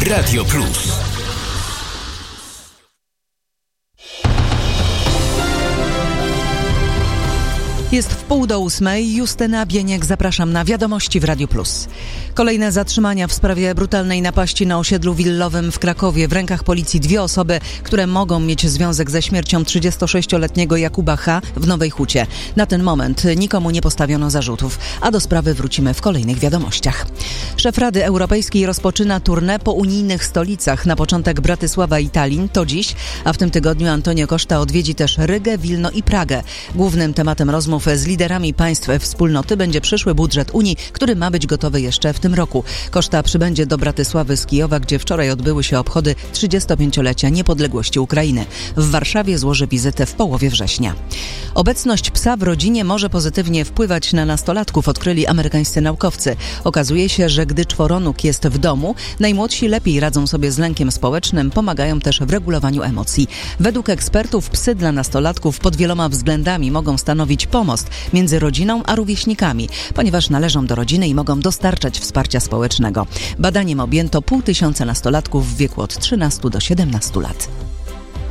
Radio Plus. Jest 7:30. Justyna Bieniek, zapraszam na Wiadomości w Radiu Plus. Kolejne zatrzymania w sprawie brutalnej napaści na osiedlu willowym w Krakowie. W rękach policji 2 osoby, które mogą mieć związek ze śmiercią 36-letniego Jakuba H. w Nowej Hucie. Na ten moment nikomu nie postawiono zarzutów, a do sprawy wrócimy w kolejnych wiadomościach. Szef Rady Europejskiej rozpoczyna tournée po unijnych stolicach. Na początek Bratysława i Tallin, to dziś, a w tym tygodniu Antonio Costa odwiedzi też Rygę, Wilno i Pragę. Głównym tematem rozmów z liderami państw wspólnoty będzie przyszły budżet Unii, który ma być gotowy jeszcze w tym roku. Costa przybędzie do Bratysławy z Kijowa, gdzie wczoraj odbyły się obchody 35-lecia niepodległości Ukrainy. W Warszawie złoży wizytę w połowie września. Obecność psa w rodzinie może pozytywnie wpływać na nastolatków, odkryli amerykańscy naukowcy. Okazuje się, że gdy czworonóg jest w domu, najmłodsi lepiej radzą sobie z lękiem społecznym, pomagają też w regulowaniu emocji. Według ekspertów psy dla nastolatków pod wieloma względami mogą stanowić pomost między rodziną a rówieśnikami, ponieważ należą do rodziny i mogą dostarczać wsparcia społecznego. Badaniem objęto 500 nastolatków w wieku od 13 do 17 lat.